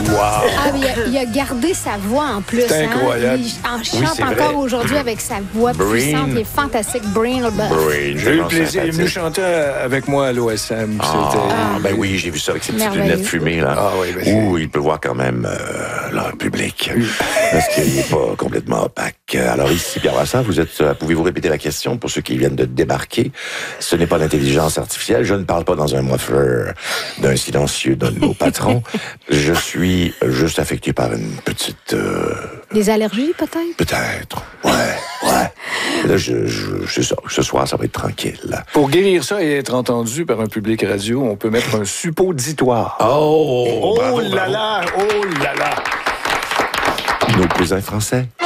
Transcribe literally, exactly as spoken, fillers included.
Wow! Ah, mais il, a, il a gardé sa voix en plus. C'est hein? incroyable. Il en Oui, chante c'est encore vrai. aujourd'hui avec sa voix Breen. puissante. Il est fantastique. Breen LeBeuf. Breen, J'ai eu le tellement plaisir. Il est venu sympathique. chanter avec moi à l'O S M. Ah, C'était... ben oui, j'ai vu ça avec ses petites Merveilleux. lunettes fumées, là. Ah oui, ben c'est- Ouh, il peut voir quand même euh, là, le public. Parce qu'il n'est pas complètement opaque. Alors ici, Pierre Brassard, vous êtes, euh, pouvez-vous répéter la question pour ceux qui viennent de débarquer? Ce n'est pas l'intelligence artificielle. Je ne parle pas dans un muffler d'un silencieux d'un de nos patrons. Je suis juste affecté par une petite... euh, Des allergies, peut-être? peut-être. Ouais, ouais. Là, je, je, c'est ça. Ce soir, ça va être tranquille. Là. Pour guérir ça et être entendu par un public radio, on peut mettre un suppositoire. Oh! Oh bravo, là bravo. là! Oh là là! Nos cousins français.